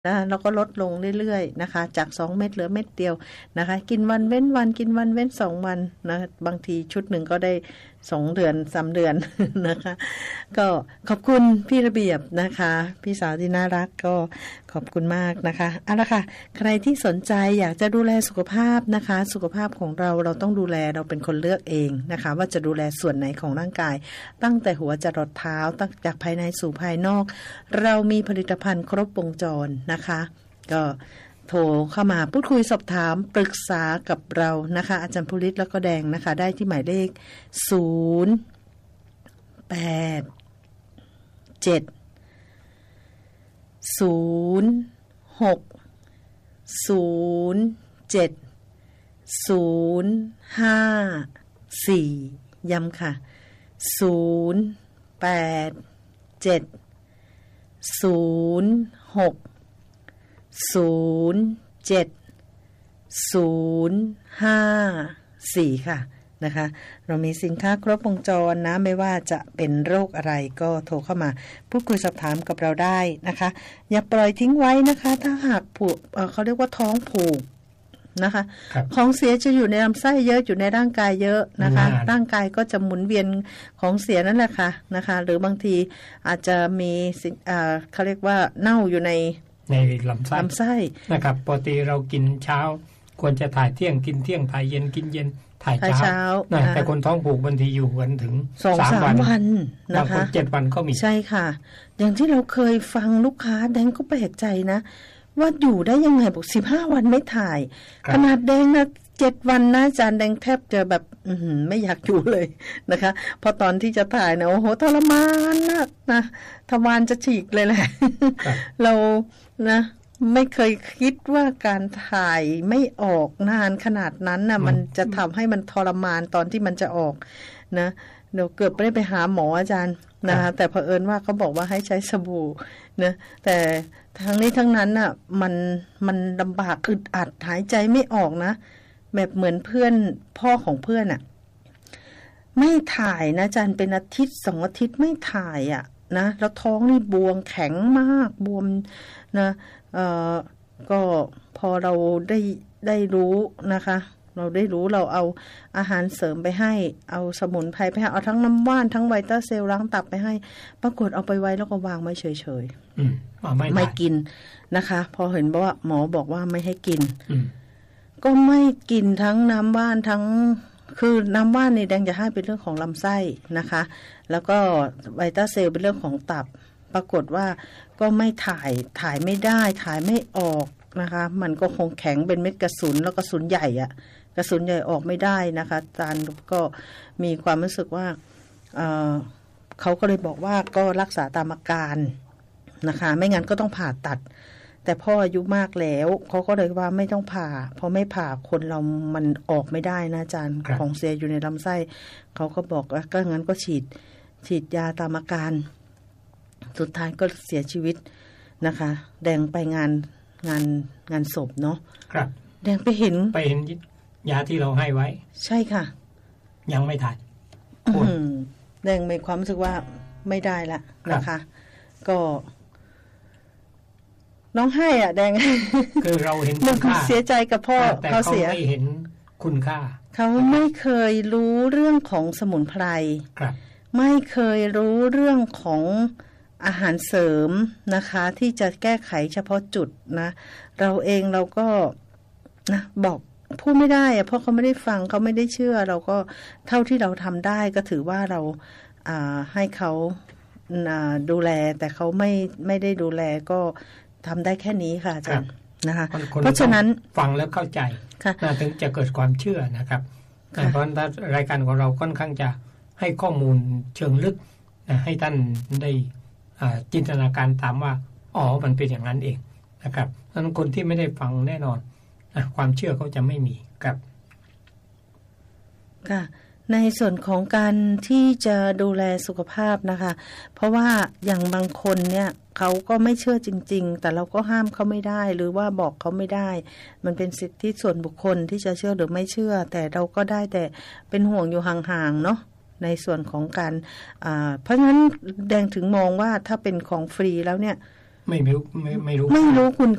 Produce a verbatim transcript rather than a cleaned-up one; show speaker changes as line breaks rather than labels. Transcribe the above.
นะแล้วก็ลดลงเรื่อยๆนะคะจากสองเม็ดเหลือเม็ดเดียวนะคะกินวันเว้นวันกินวันเว้นสองวันนะบางทีชุดหนึ่งก็ได้สองเดือนสามเดือนนะคะก็ขอบคุณพี่ระเบียบนะคะพี่สาวที่น่ารักก็ขอบคุณมากนะคะเอาละค่ะใครที่สนใจอยากจะดูแลสุขภาพนะคะสุขภาพของเราเราต้องดูแลเราเป็นคนเลือกเองนะคะว่าจะดูแลส่วนไหนของร่างกายตั้งแต่หัวจรดเท้าตั้งจากภายในสู่ภายนอกเรามีผลิตภัณฑ์ครบวงจรนะคะก็โทรเข้ามาพูดคุยสอบถามปรึกษากับเรานะคะอาจารย์ภูริศแล้วก็แดงนะคะได้ที่หมายเลขศูนย์ แปด เจ็ด ศูนย์ หก ศูนย์ เจ็ด ศูนย์ ห้า สี่ย้ำค่ะศูนย์ แปด เจ็ด ศูนย์ หก ศูนย์ เจ็ด ศูนย์ ห้า สี่ค่ะนะคะเรามีสินค้าครบวงจรนะไม่ว่าจะเป็นโรคอะไรก็โทรเข้ามาพูดคุยสอบถามกับเราได้นะคะอย่าปล่อยทิ้งไว้นะคะถ้าหากผูก เอ่อ เขาเรียกว่าท้องผูกนะคะของเสียจะอยู่ในลำไส้เยอะอยู่ในร่างกายเยอะนะคะร่างกายก็จะหมุนเวียนของเสียนั่นแหละค่ะนะคะหรือบางทีอาจจะมีอ่าเขาเรียกว่าเน่าอยู่ใน
ในลำไส้ลำไส้นะครับปกติเรากินเช้าควรจะถ่ายเที่ยงกินเที่ยงถ่ายเย็นกินเย็นถ่ายเช้านะแต่คนท้องผูกบางทีอยู่กันถึงสามวันนะคะบางคนเจ็ดวันก็มี
ใช่ค่ะอย่างที่เราเคยฟังลูกค้าแดงก็แปลกใจนะว่าอยู่ได้ยังไงบอกสิบห้าวันไม่ถ่ายขนาดแดงนะเจ็ดวันนะอาจารย์แดงแทบจะแบบอื้อหือไม่อยากอยู่เลยนะคะพอตอนที่จะถ่ายนะโอ้โหทรมานนะนะทวารจะฉีกเลยแหละเรานะไม่เคยคิดว่าการถ่ายไม่ออกนานขนาดนั้นน่ะมันจะทำให้มันทรมานตอนที่มันจะออกนะเดี๋ยวเกือบไม่ได้ไปหาหมออาจารย์นะคะแต่เผอิญว่าเขาบอกว่าให้ใช้สบู่นะแต่ทั้งนี้ทั้งนั้นน่ะมันมันลำบากอึดอัดหายใจไม่ออกนะแบบเหมือนเพื่อนพ่อของเพื่อนอ่ะไม่ถ่ายนะอาจารย์เป็นอาทิตย์สองอาทิตย์ไม่ถ่ายอ่ะนะแล้วท้องนี่บวมแข็งมากบวมนะเอ่อก็พอเราได้ได้รู้นะคะเราได้รู้เราเอาอาหารเสริมไปให้เอาสมุนไพรไปให้เอาทั้งน้ำว่านทั้งไวต้าเซลล์ล้างตับไปให้ปรากฏเอาไปไว้แล้วก็วางไว้เฉยๆอืมไม่ไม่กินนะคะพอเห็นว่าหมอบอกว่าไม่ให้กินก็ไม่กินทั้งน้ำว่านทั้งคือน้ำว่านนี่แดงจะให้เป็นเรื่องของลำไส้นะคะแล้วก็ไวต้าเซลล์เป็นเรื่องของตับปรากฏว่าก็ไม่ถ่ายถ่ายไม่ได้ถ่ายไม่ออกนะคะมันก็คงแข็งเป็นเม็ดกระสุนแล้วกระสุนใหญ่อะกระสุนใหญ่ออกไม่ได้นะคะอาจารย์ก็มีความรู้สึกว่า เอ่อ เขาก็เลยบอกว่าก็รักษาตามอาการนะคะไม่งั้นก็ต้องผ่าตัดแต่พ่ออายุมากแล้วเขาก็เลยว่าไม่ต้องผ่าเพราะไม่ผ่าคนเรามันออกไม่ได้นะอาจารย์ของเสียอยู่ในลำไส้เขาก็บอกว่าก็งั้นก็ฉีดฉีดยาตามอาการสุดท้ายก็เสียชีวิตนะคะแดงไปงานงานงานศพเนาะครับแดงไปเห็น
ไปเห็นยาที่เราให้ไว้
ใช่ค่ะ
ยังไม่ทัน
แดงมีความรู้สึกว่าไม่ได้ละนะคะก็น้องให้อ่ะแดง
คือเราเห็นคุณค่า
เสียใจกับพ่อเขาเสีย
ไม่เห็นคุณค่า
เขาไม่เคยรู้เรื่องของสมุนไพรไม่เคยรู้เรื่องของอาหารเสริมนะคะที่จะแก้ไขเฉพาะจุดนะเราเองเราก็นะบอกพูดไม่ได้อะเพราะเขาไม่ได้ฟังเขาไม่ได้เชื่อเราก็เท่าที่เราทำได้ก็ถือว่าเราอ่าให้เขาอ่าดูแลแต่เขาไม่ไม่ได้ดูแลก็ทำได้แค่นี้ค่ะอาจารย์นะคะเพราะฉะนั้น
ฟังแล้วเข้าใจถึงจะเกิดความเชื่อนะครับเพราะรายการของเราค่อนข้างจะให้ข้อมูลเชิงลึกให้ท่านได้จินตนาการตามว่าอ๋อมันเป็นอย่างนั้นเองนะครับดังนั้นคนที่ไม่ได้ฟังแน่นอนความเชื่อเขาจะไม่มีครับ
ค่ะในส่วนของการที่จะดูแลสุขภาพนะคะเพราะว่าอย่างบางคนเนี่ยเขาก็ไม่เชื่อจริงๆแต่เราก็ห้ามเขาไม่ได้หรือว่าบอกเขาไม่ได้มันเป็นสิทธิส่วนบุคคลที่จะเชื่อหรือไม่เชื่อแต่เราก็ได้แต่เป็นห่วงอยู่ห่างๆเนาะในส่วนของการเพราะงั้นแดงถึงมองว่าถ้าเป็นของฟรีแล้วเนี่ย
ไม่รู้ไม่ไม่รู้
ไม่รู้คุณ